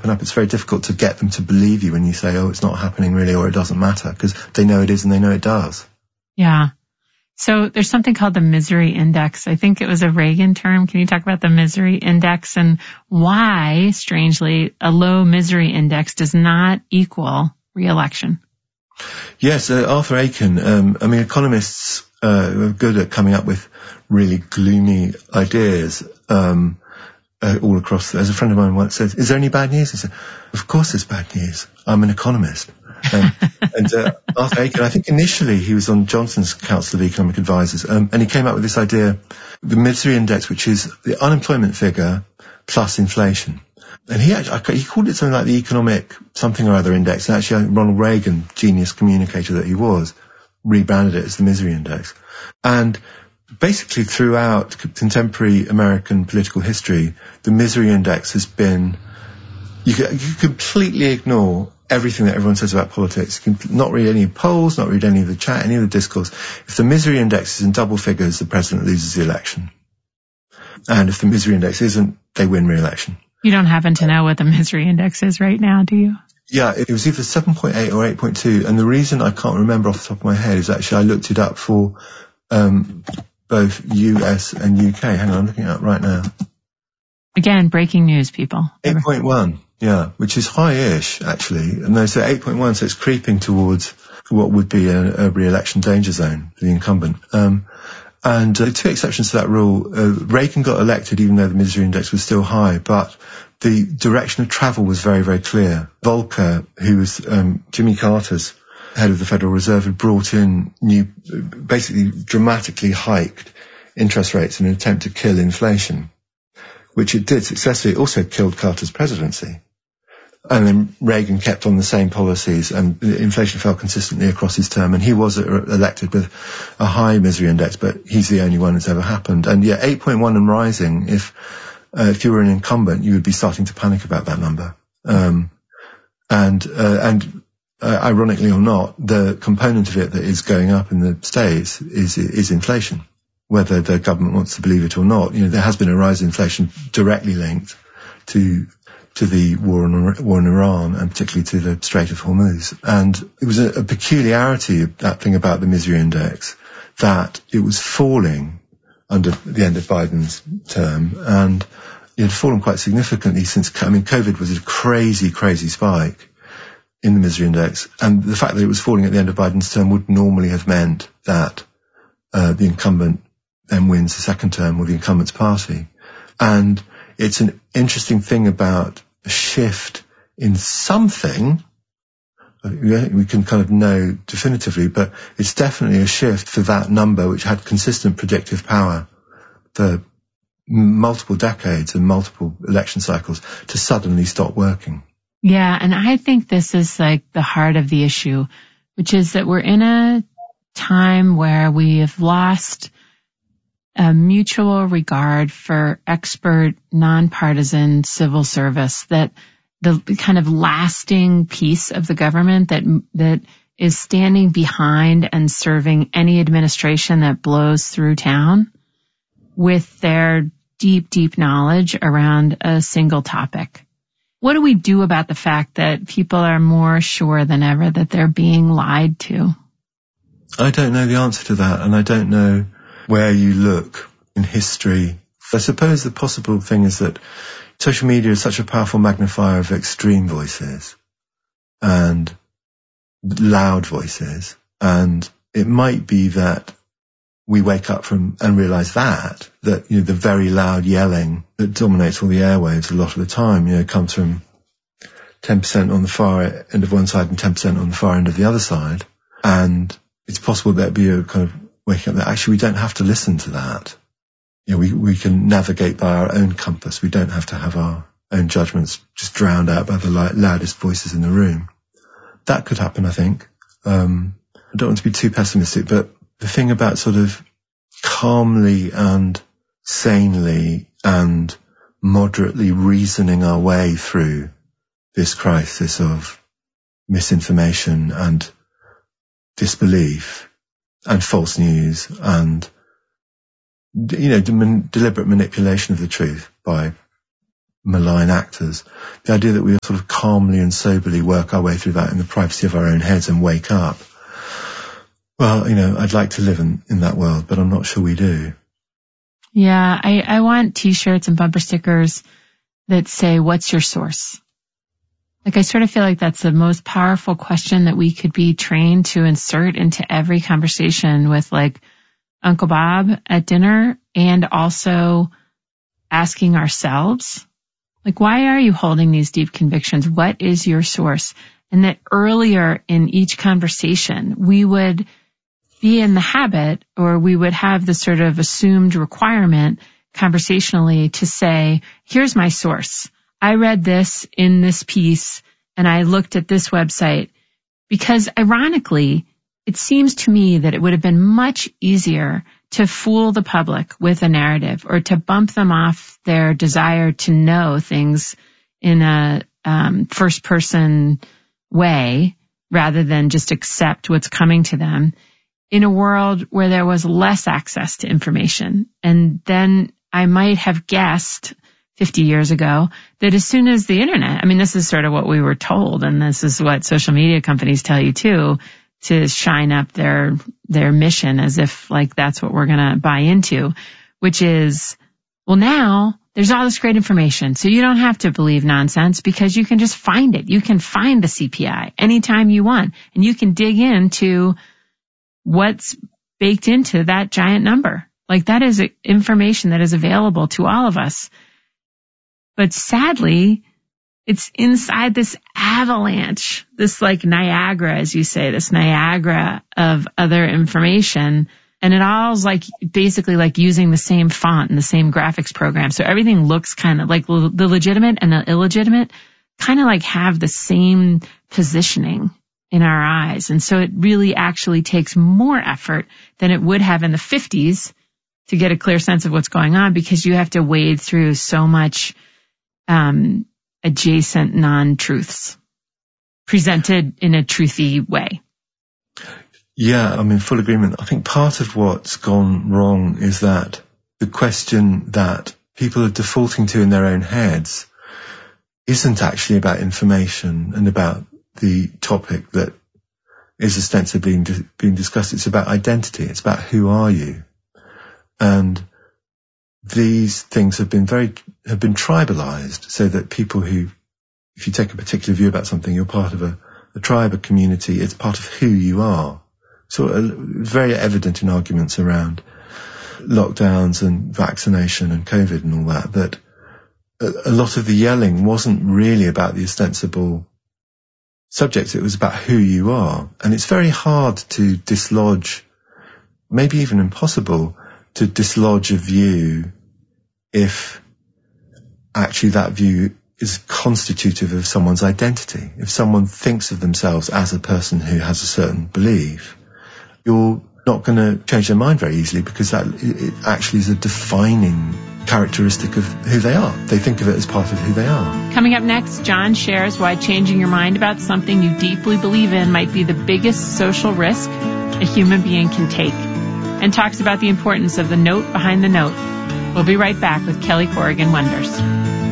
happen up, it's very difficult to get them to believe you when you say, oh, it's not happening really, or it doesn't matter, because they know it is and they know it does. Yeah. So there's something called the misery index. I think it was a Reagan term. Can you talk about the misery index and why, strangely, a low misery index does not equal re-election? Yes, Arthur Aiken, economists are good at coming up with really gloomy ideas all across. As a friend of mine once said, is there any bad news? I said, of course there's bad news. I'm an economist. Arthur Aiken, I think initially he was on Johnson's Council of Economic Advisors, and he came up with this idea, the misery index, which is the unemployment figure plus inflation. And he called it something like the economic something or other index, and actually Ronald Reagan, genius communicator that he was, rebranded it as the misery index. And basically throughout contemporary American political history, the misery index has been, you completely ignore everything that everyone says about politics. You can not read any polls, not read any of the chat, any of the discourse. If the misery index is in double figures, the president loses the election. And if the misery index isn't, they win re-election. You don't happen to know what the misery index is right now, do you? Yeah, it was either 7.8 or 8.2. And the reason I can't remember off the top of my head is actually I looked it up for both US and UK. Hang on, I'm looking it up right now. Again, breaking news, people. 8.1. Yeah, which is high-ish, actually. And they say 8.1, so it's creeping towards what would be a re-election danger zone for the incumbent. And two exceptions to that rule. Reagan got elected even though the misery index was still high, but the direction of travel was very, very clear. Volcker, who was Jimmy Carter's head of the Federal Reserve, had brought in basically dramatically hiked interest rates in an attempt to kill inflation, which it did successfully. It also killed Carter's presidency. And then Reagan kept on the same policies, and inflation fell consistently across his term, and he was elected with a high misery index, but he's the only one that's ever happened. And yeah, 8.1 and rising, if you were an incumbent, you would be starting to panic about that number. Ironically or not, the component of it that is going up in the States is inflation. Whether the government wants to believe it or not, there has been a rise in inflation directly linked to the war in Iran, and particularly to the Strait of Hormuz. And it was a peculiarity of that thing about the misery index, that it was falling under the end of Biden's term, and it had fallen quite significantly since, COVID was a crazy, crazy spike in the misery index. And the fact that it was falling at the end of Biden's term would normally have meant that the incumbent then wins the second term, or the incumbent's party. And it's an interesting thing about a shift in something. We can kind of know definitively, but it's definitely a shift for that number, which had consistent predictive power for multiple decades and multiple election cycles, to suddenly stop working. Yeah, and I think this is like the heart of the issue, which is that we're in a time where we have lost a mutual regard for expert, nonpartisan civil service, that the kind of lasting piece of the government that is standing behind and serving any administration that blows through town with their deep, deep knowledge around a single topic. What do we do about the fact that people are more sure than ever that they're being lied to? I don't know the answer to that, and I don't know where you look in history. I suppose the possible thing is that social media is such a powerful magnifier of extreme voices and loud voices, and it might be that we wake up from and realize that the very loud yelling that dominates all the airwaves a lot of the time, comes from 10% on the far end of one side and 10% on the far end of the other side. And it's possible there'd be a kind of waking up that actually we don't have to listen to that. We can navigate by our own compass. We don't have to have our own judgments just drowned out by the loudest voices in the room. That could happen, I think. I don't want to be too pessimistic, but the thing about sort of calmly and sanely and moderately reasoning our way through this crisis of misinformation and disbelief and false news and, deliberate manipulation of the truth by malign actors. The idea that we sort of calmly and soberly work our way through that in the privacy of our own heads and wake up. Well, I'd like to live in that world, but I'm not sure we do. Yeah, I want t-shirts and bumper stickers that say, what's your source? Like, I sort of feel like that's the most powerful question that we could be trained to insert into every conversation with, like, Uncle Bob at dinner, and also asking ourselves, like, why are you holding these deep convictions? What is your source? And that earlier in each conversation, we would be in the habit, or we would have the sort of assumed requirement conversationally to say, here's my source. I read this in this piece and I looked at this website, because ironically, it seems to me that it would have been much easier to fool the public with a narrative, or to bump them off their desire to know things in a first person way, rather than just accept what's coming to them, in a world where there was less access to information. And then I might have guessed 50 years ago that as soon as the internet, I mean, this is sort of what we were told, and this is what social media companies tell you too, to shine up their mission as if like that's what we're going to buy into, which is, well, now there's all this great information, so you don't have to believe nonsense because you can just find it. You can find the CPI anytime you want, and you can dig into what's baked into that giant number. Like, that is information that is available to all of us. But sadly, it's inside this avalanche, this like Niagara, as you say, this Niagara of other information. And it all's like basically like using the same font and the same graphics program. So everything looks kind of like the legitimate and the illegitimate kind of like have the same positioning in our eyes. And so it really actually takes more effort than it would have in the 50s to get a clear sense of what's going on, because you have to wade through so much adjacent non-truths presented in a truthy way. Yeah, I'm in full agreement. I think part of what's gone wrong is that the question that people are defaulting to in their own heads isn't actually about information and about the topic that is ostensibly being discussed. It's about identity. It's about who are you? And these things have been tribalized, so that people who, if you take a particular view about something, you're part of a tribe, a community. It's part of who you are. So very evident in arguments around lockdowns and vaccination and COVID and all that a lot of the yelling wasn't really about the ostensible subjects. It was about who you are. And it's very hard to dislodge, maybe even impossible, to dislodge a view if actually that view is constitutive of someone's identity. If someone thinks of themselves as a person who has a certain belief, you're not going to change their mind very easily, because that it actually is a defining characteristic of who they are. They think of it as part of who they are. Coming up next, John shares why changing your mind about something you deeply believe in might be the biggest social risk a human being can take, and talks about the importance of the note behind the note. We'll be right back with Kelly Corrigan Wonders.